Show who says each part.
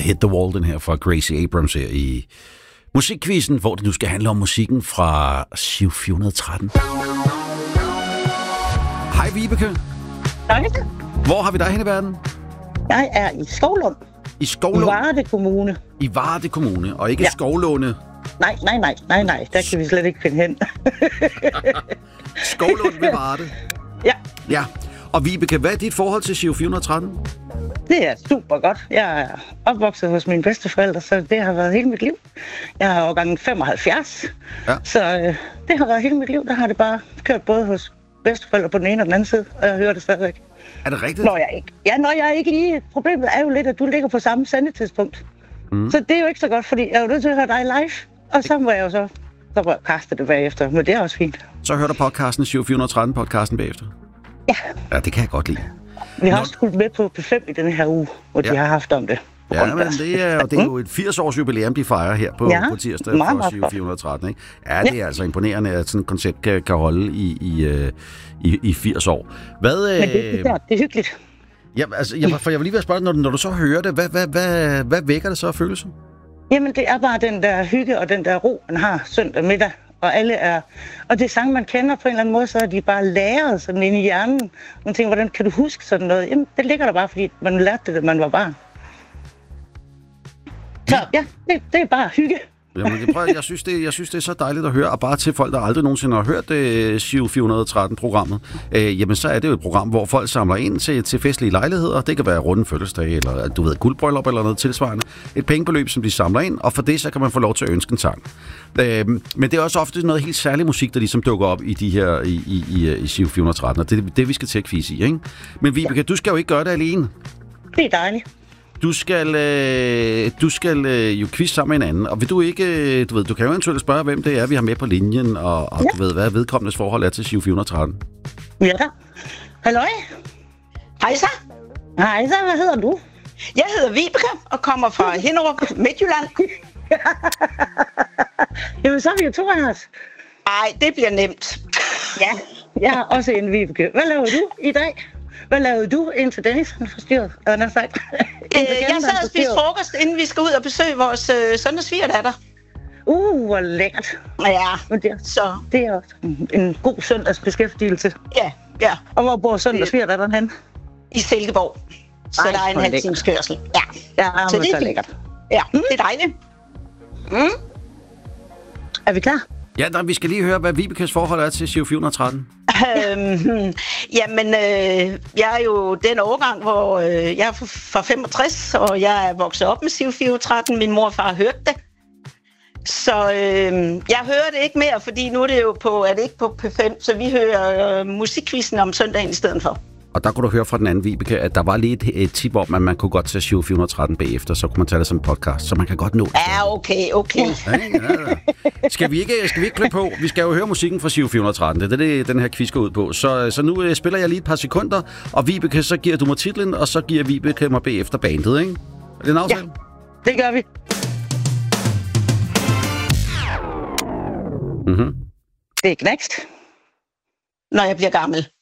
Speaker 1: Hit the Wall, den her fra Gracie Abrams her i Musikquizzen, hvor det nu skal handle om musikken fra Giro 413. Hej Vibeke.
Speaker 2: Hej.
Speaker 1: Hvor har vi dig hen i verden?
Speaker 2: Jeg er i Skovlund.
Speaker 1: I Skovlund?
Speaker 2: I Varde Kommune.
Speaker 1: I Varde Kommune, og ikke Skovlunde?
Speaker 2: Nej. Der kan vi slet ikke finde hen.
Speaker 1: Skovlund ved Varde?
Speaker 2: Ja.
Speaker 1: Ja. Og Vibeke, hvad er dit forhold til Giro 413?
Speaker 2: Det er super godt. Jeg er opvokset hos mine bedsteforældre, så det har været hele mit liv. Jeg er årgangen 75, så det har været hele mit liv. Der har det bare kørt både hos bedsteforældre på den ene og den anden side, og jeg hører det stadigvæk.
Speaker 1: Er det rigtigt?
Speaker 2: Når jeg ikke lige. Problemet er jo lidt, at du ligger på samme sendetidspunkt. Så det er jo ikke så godt, fordi jeg er jo nødt til at høre dig live, og så må jeg jo så kaste det bagefter, men det er også fint.
Speaker 1: Så hører du podcasten, Giro 413-podcasten bagefter?
Speaker 2: Ja.
Speaker 1: Ja, det kan jeg godt lide.
Speaker 2: Vi har også skudt med på P5 i denne her uge, hvor de har haft om det.
Speaker 1: Ja, men det er jo et 80-års jubilæum, de fejrer her på tirsdag for Giro 413, ikke? Ja, det er altså imponerende, at sådan et koncept kan holde i 80 år.
Speaker 2: Men det er hyggeligt.
Speaker 1: Ja, altså, jeg vil lige være spørge, når du så hører det, hvad vækker det så af følelser?
Speaker 2: Jamen, det er bare den der hygge og den der ro, man har søndag middag. Og alle er... Og det er sange, man kender på en eller anden måde, så er de bare læret sådan inde i hjernen. Man tænker, hvordan kan du huske sådan noget? Jamen, det ligger der bare, fordi man lærte det, da man var barn. Så ja, det er bare hygge.
Speaker 1: Jamen, jeg synes, det er så dejligt at høre, og bare til folk, der aldrig nogensinde har hørt Giro 413-programmet, jamen så er det jo et program, hvor folk samler ind til festlige lejligheder. Det kan være runde fødselsdage, eller du ved, guldbryllup eller noget tilsvarende. Et pengebeløb, som de samler ind, og for det, så kan man få lov til at ønske en sang. Men det er også ofte noget helt særlig musik, der ligesom dukker op i de her i Giro 413, og det er det, vi skal til at quizze i, ikke? Men Vibeke, du skal jo ikke gøre det alene.
Speaker 2: Det er dejligt.
Speaker 1: Du skal jo quizze sammen med en anden, og vil du ikke, du kan jo eventuelt spørge, hvem det er, vi har med på linjen, og du ved, hvad vedkommendes forhold er til Giro 413.
Speaker 2: Ja da. Halløj.
Speaker 3: Hej så.
Speaker 2: Hej så, hvad hedder du?
Speaker 3: Jeg hedder Vibeke og kommer fra Hinderup, Midtjylland.
Speaker 2: Jamen, så er vi jo to af os.
Speaker 3: Ej, det bliver nemt.
Speaker 2: Ja, jeg er også en Vibeke. Hvad laver du i dag? Hvad lavede du indtil Dennis han forstyrrede? Jeg
Speaker 3: sad og spiste frokost, inden vi skal ud og besøge vores søn og svigerdatter.
Speaker 2: Hvor lækkert.
Speaker 3: Ja,
Speaker 2: men det er også en god søndagsbeskæftigelse.
Speaker 3: Ja.
Speaker 2: Og hvor bor søn og svigerdatteren hen?
Speaker 3: I Silkeborg. Så der er en halv times kørsel.
Speaker 2: Ja,
Speaker 3: så det er lækkert. Ja, det er dejligt.
Speaker 2: Er vi klar?
Speaker 1: Ja, vi skal lige høre, hvad Vibekes forhold er til Giro 413.
Speaker 3: Jamen, jeg er jo den årgang, hvor jeg er fra 65, og jeg er vokset op med Giro 413. Min mor og far har hørt det. Så jeg hører det ikke mere, fordi nu er det jo er det ikke på P5, så vi hører musikquizzen om søndagen i stedet for.
Speaker 1: Og der kunne du høre fra den anden Vibeke, at der var lige et tip om, at man kunne godt tage Giro 413 bagefter, så kunne man tage det som en podcast, så man kan godt nå det.
Speaker 3: Ja, okay.
Speaker 1: Ja. Skal vi ikke klippe på? Vi skal jo høre musikken fra Giro 413, det er det, den her quiz går ud på. Så nu spiller jeg lige et par sekunder, og Vibeke, så giver du mig titlen, og så giver Vibeke mig bagefter bandet, ikke? Er det en aftale?
Speaker 2: Ja, det gør vi.
Speaker 1: Mm-hmm.
Speaker 2: Det er Knækst.
Speaker 3: Når jeg bliver gammel.